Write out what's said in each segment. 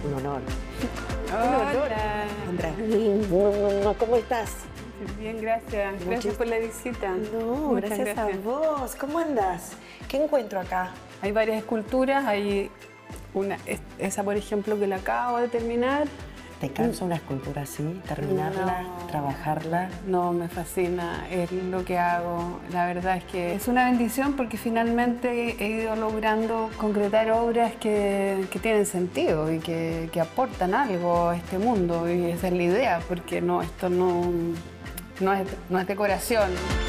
Un honor. Hola. Andrea. ¿Cómo estás? Bien, gracias. Gracias por la visita. No, Muchas gracias a vos. ¿Cómo andas? ¿Qué encuentro acá? Hay varias esculturas, hay una, esa por ejemplo que la acabo de terminar. ¿Te cansa una escultura así? ¿Terminarla? No. ¿Trabajarla? No, me fascina, es lo que hago. La verdad es que es una bendición porque finalmente he ido logrando concretar obras que tienen sentido y que aportan algo a este mundo. Y esa es la idea, porque no, esto no es decoración.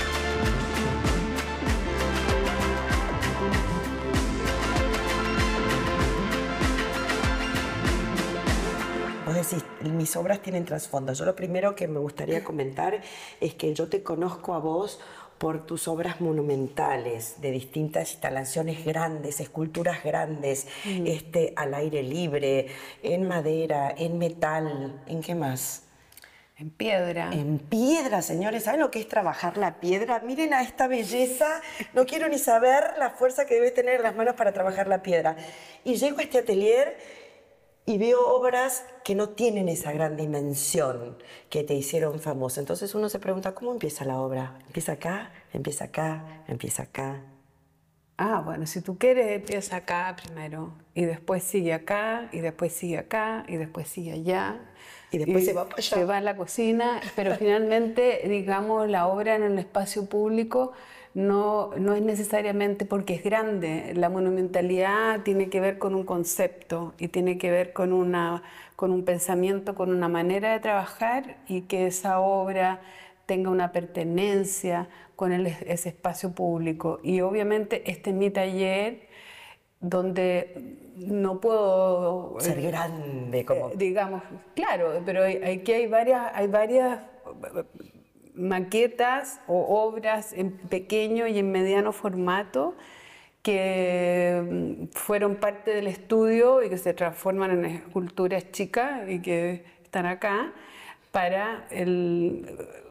Vos decís, mis obras tienen trasfondo. Yo lo primero que me gustaría comentar es que yo te conozco a vos por tus obras monumentales, de distintas instalaciones grandes, esculturas grandes, al aire libre, en madera, en metal, ¿en qué más? En piedra. En piedra, señores. ¿Saben lo que es trabajar la piedra? Miren a esta belleza. No quiero ni saber la fuerza que debes tener en las manos para trabajar la piedra. Y llego a este atelier y veo obras que no tienen esa gran dimensión que te hicieron famosa. Entonces uno se pregunta, ¿cómo empieza la obra? ¿Empieza acá? ¿Empieza acá? ¿Empieza acá? Ah, bueno, si tú quieres, empieza acá primero, y después sigue acá, y después sigue acá, y después sigue allá. Y después se va para allá. Se va a la cocina, pero finalmente, digamos, la obra en el espacio público no es necesariamente porque es grande. La monumentalidad tiene que ver con un concepto y tiene que ver con un pensamiento, con una manera de trabajar, y que esa obra tenga una pertenencia con ese espacio público. Y obviamente este es mi taller donde no puedo Ser grande, como... digamos, claro, pero aquí hay varias maquetas o obras en pequeño y en mediano formato que fueron parte del estudio y que se transforman en esculturas chicas y que están acá para